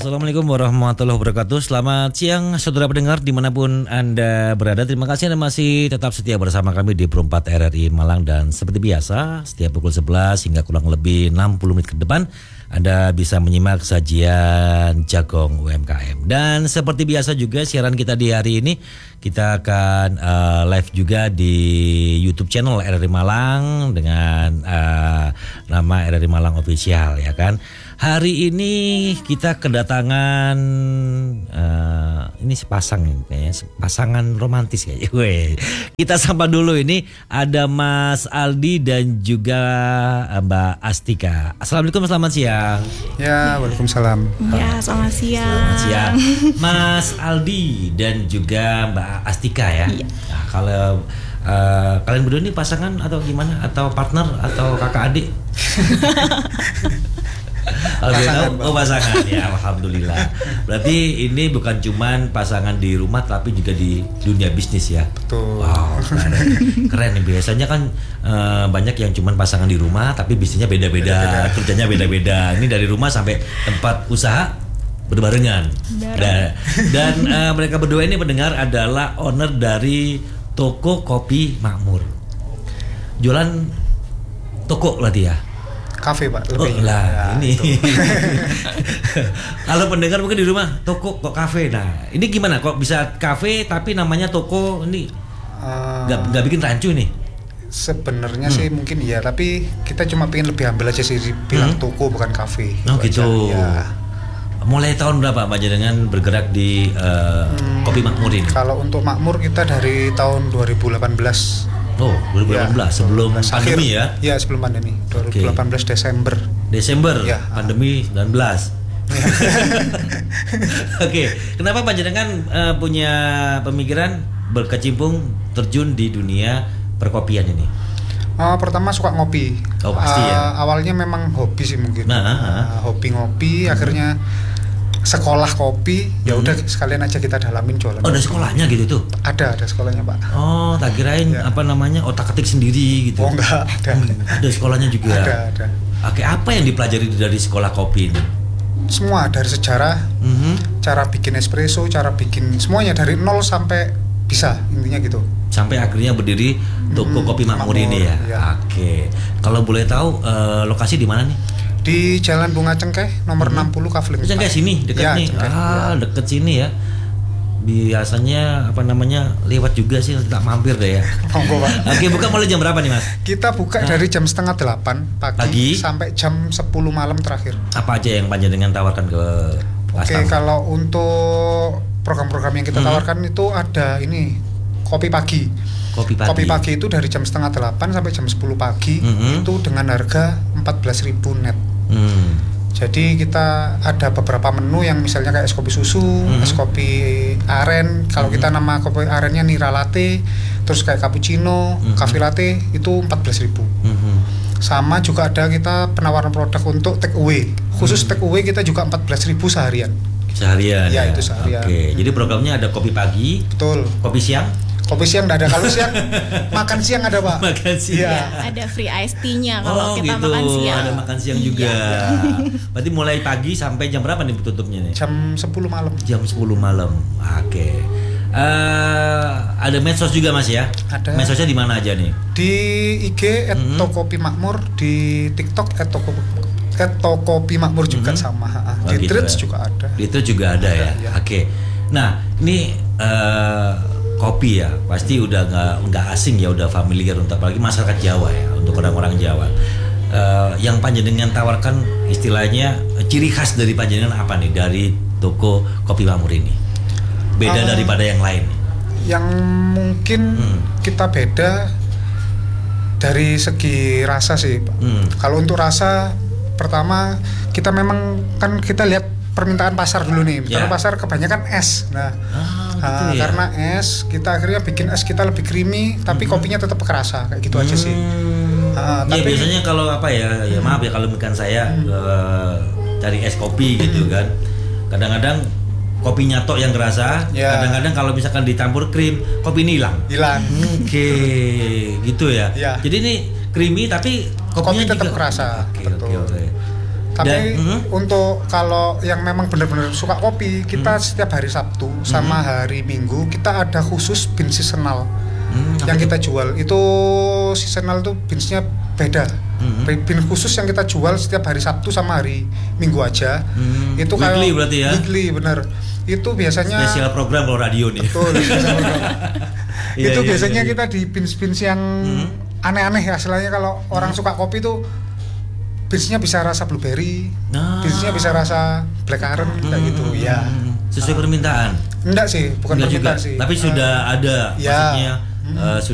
Assalamualaikum warahmatullahi wabarakatuh. Selamat siang saudara pendengar dimanapun Anda berada. Terima kasih Anda masih tetap setia bersama kami di Pro 4 RRI Malang. Dan seperti biasa setiap pukul 11 hingga kurang lebih 60 menit ke depan Anda bisa menyimak sajian Jagong UMKM. Dan seperti biasa juga siaran kita di hari ini kita akan live juga di YouTube channel RRI Malang dengan nama RRI Malang Official, ya kan. Hari ini kita kedatangan ini sepasang kayaknya, pasangan romantis kayaknya. Kita sapa dulu, ini ada Mas Aldi dan juga Mbak Astika. Assalamualaikum, selamat siang. Ya, waalaikumsalam. Ya, selamat siang. Selamat siang. Mas Aldi dan juga Mbak Astika ya. Iya. Nah, kalau kalian berdua ini pasangan atau gimana? Atau partner atau kakak adik? Pasangan ya, alhamdulillah. Berarti ini bukan cuman pasangan di rumah tapi juga di dunia bisnis ya. Betul. Wow, keren nih. Biasanya kan banyak yang cuman pasangan di rumah tapi bisnisnya beda-beda, kerjanya beda-beda. Ini dari rumah sampai tempat usaha berbarengan. Dan mereka berdua ini pendengar adalah owner dari toko kopi Makmur. Jualan toko lah dia. Kafe Pak, lebih. Oh lah, ya, ini. Kalau pendengar mungkin di rumah, toko kok kafe. Nah, ini gimana kok bisa kafe tapi namanya toko ini? Nggak bikin rancu nih? Sebenarnya sih mungkin iya, tapi kita cuma pengen lebih ambil aja sih, bilang toko bukan kafe. Oh gitu. Ya. Mulai tahun berapa Pak Jenengan bergerak di Kopi Makmur ini? Kalau untuk Makmur kita dari tahun 2018. Oh, 2018 ya, sebelum pandemi ya? Ya, sebelum pandemi. 2018 Desember. Desember, ya, pandemi 19. Oke, kenapa Pak Jenengan punya pemikiran berkecimpung terjun di dunia perkopian ini? Pertama suka ngopi. Oh pasti ya. Awalnya memang hobi sih mungkin. Hobi ngopi, akhirnya sekolah kopi, ya udah sekalian aja kita dalamin jualan. Oh, ada sekolahnya gitu tuh? Ada sekolahnya Pak. Oh, tak kirain ya. Apa namanya otak atik sendiri gitu? Oh enggak, ada. Ada sekolahnya juga. Ada. Oke, apa yang dipelajari dari sekolah kopi ini? Semua, dari sejarah, cara bikin espresso, cara bikin semuanya dari nol sampai bisa, intinya gitu. Sampai akhirnya berdiri toko kopi Makmur ini ya. Oke. Kalau boleh tahu lokasi di mana nih? Di Jalan Bunga Cengkeh nomor 60 Kavling. Cengkeh sini dekat ya, nih. Cengkeh, deket sini ya. Biasanya apa namanya lewat juga sih, tak mampir deh ya. Monggo Pak. Oke, buka mulai jam berapa nih Mas? Kita buka dari jam 7:30 pagi sampai jam 10 malam terakhir. Apa aja yang Panjenengan tawarkan ke customer? Oke, kalau untuk program-program yang kita tawarkan itu ada ini kopi pagi. Kopi pagi itu dari jam 7:30 sampai jam 10 pagi itu dengan harga 14.000 net. Jadi kita ada beberapa menu yang misalnya kayak es kopi susu, es kopi aren. Kalau kita nama kopi arennya Nira Latte, terus kayak cappuccino, cafe latte itu 14.000. Sama juga ada kita penawaran produk untuk take away. Khusus take away kita juga 14.000 seharian. Seharian ya? Itu seharian. Oke, jadi programnya ada kopi pagi. Betul. Kopi siang? Kopi siang enggak ada. Kalau siang makan siang ada Pak. Makan siang. Ya, ada free iced tea-nya kalau kita gitu. makan siang. Ada makan siang juga. Berarti mulai pagi sampai jam berapa nih tutupnya nih? Jam 10 malam. Jam 10 malam. Oke. Ada medsos juga Mas ya? Ada. Medsosnya di mana aja nih? Di IG @tokopi makmur, di TikTok @tokopi makmur juga sama. Di gitu Threads ya. juga ada. Di Threads juga ada ya. Oke. Nah, ini kopi ya pasti udah nggak asing ya, udah familiar untuk apalagi masyarakat Jawa ya, untuk orang-orang Jawa. Yang Panjenengan tawarkan istilahnya ciri khas dari Panjenengan apa nih dari toko kopi Makmur ini? Beda daripada yang lain. Yang mungkin kita beda dari segi rasa sih Pak. Kalau untuk rasa, pertama kita memang kan kita lihat permintaan pasar dulu nih. Karena pasar kebanyakan es. Gitu ya? Karena es, kita akhirnya bikin es kita lebih creamy, tapi kopinya tetap kerasa kayak gitu aja sih. Tapi biasanya kalau apa ya, maaf ya kalau misalkan saya cari es kopi gitu kan, kadang-kadang kopinya tok yang kerasa, kadang-kadang kalau misalkan dicampur krim, kopi ini hilang. Oke, gitu ya. Jadi ini creamy tapi kopinya kopi tetap juga kerasa. Oke. Tapi untuk kalau yang memang benar-benar suka kopi, kita setiap hari Sabtu sama hari Minggu kita ada khusus bean seasonal yang kita jual. Itu seasonal tuh beansnya beda. Bean khusus yang kita jual setiap hari Sabtu sama hari Minggu aja. Itu kayak weekly berarti ya? Weekly, bener. Itu biasanya spesial program kalau radio nih. Betul, spesial program. Itu biasanya kita di beans yang aneh-aneh ya, istilahnya kalau orang suka kopi tuh beansnya bisa rasa blueberry, beansnya bisa rasa blackcurrant kayak gitu ya. Sesuai permintaan? Enggak sih, bukan permintaan sih. Tapi sudah ada, maksudnya